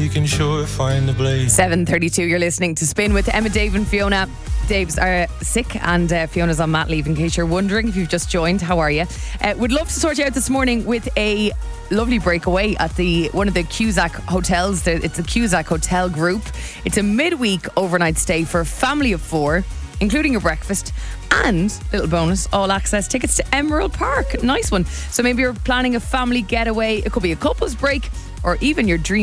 we can sure find the blaze. 7:32, you're listening to Spin with Emma, Dave and Fiona. Dave's sick and Fiona's on mat leave, in case you're wondering if you've just joined. How are you? Would love to sort you out this morning with a lovely breakaway at one of the Cusack hotels. It's the Cusack Hotel Group. It's a midweek overnight stay for a family of 4, including a breakfast and, little bonus, all access tickets to Emerald Park. Nice one. So maybe you're planning a family getaway. It could be a couple's break or even your dream